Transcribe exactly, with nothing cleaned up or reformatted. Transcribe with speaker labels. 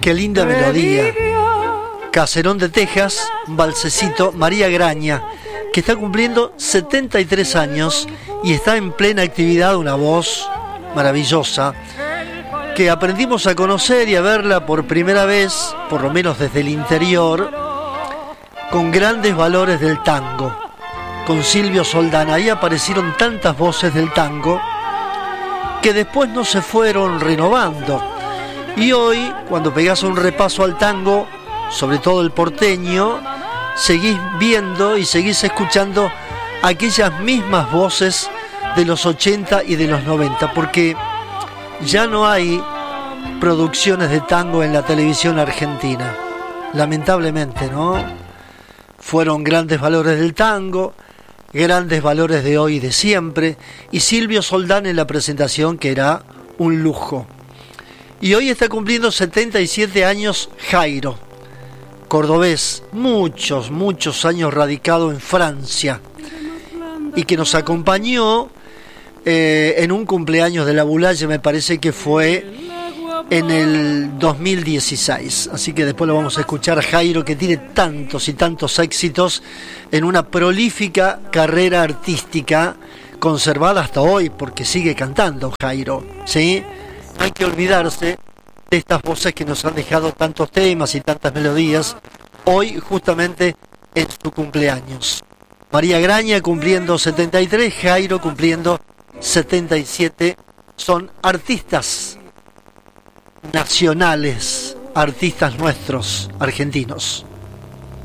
Speaker 1: Qué linda melodía. Caserón de Texas, valsecito, María Graña, que está cumpliendo setenta y tres años y está en plena actividad, una voz maravillosa, que aprendimos a conocer y a verla por primera vez, por lo menos desde el interior, con grandes valores del tango, con Silvio Soldán. Ahí aparecieron tantas voces del tango que después no se fueron renovando. Y hoy, cuando pegás un repaso al tango, sobre todo el porteño, seguís viendo y seguís escuchando aquellas mismas voces de los ochenta y de los noventa, porque ya no hay producciones de tango en la televisión argentina, lamentablemente, ¿no? Fueron grandes valores del tango, grandes valores de hoy y de siempre, y Silvio Soldán en la presentación, que era un lujo. Y hoy está cumpliendo setenta y siete años Jairo, cordobés, muchos, muchos años radicado en Francia, y que nos acompañó eh, en un cumpleaños de la Boulaye, me parece que fue en el dos mil dieciséis. Así que después lo vamos a escuchar a Jairo, que tiene tantos y tantos éxitos en una prolífica carrera artística conservada hasta hoy, porque sigue cantando Jairo, ¿sí? No hay que olvidarse de estas voces que nos han dejado tantos temas y tantas melodías hoy, justamente en su cumpleaños. María Graña cumpliendo setenta y tres, Jairo cumpliendo setenta y siete. Son artistas nacionales, artistas nuestros, argentinos.